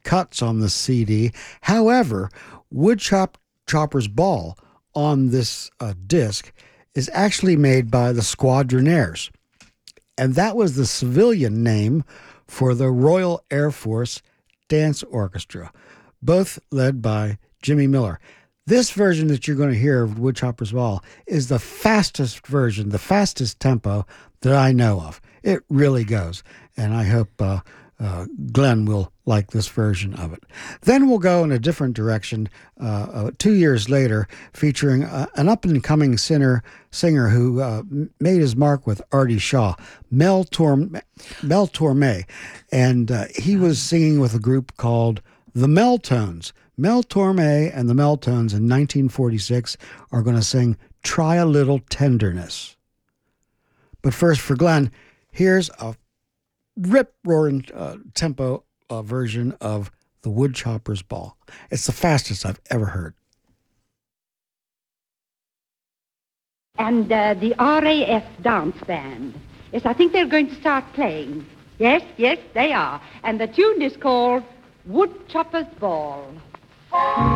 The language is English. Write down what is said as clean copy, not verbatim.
cuts on the CD. However, Woodchopper's Ball on this disc is actually made by the Squadronaires. And that was the civilian name for the Royal Air Force Dance Orchestra, both led by Jimmy Miller. This version that you're going to hear of Woodchopper's Ball is the fastest version, the fastest tempo that I know of. It really goes, and I hope Glenn will like this version of it. Then we'll go in a different direction 2 years later, featuring an up-and-coming singer who made his mark with Artie Shaw, Mel Torme, and he was singing with a group called the Meltones. Mel Torme and the Meltones in 1946 are going to sing Try a Little Tenderness. But first, for Glenn, here's a rip-roaring tempo version of the Woodchopper's Ball. It's the fastest I've ever heard. And the RAF dance band. Yes, I think they're going to start playing. Yes, they are. And the tune is called Woodchopper's Ball.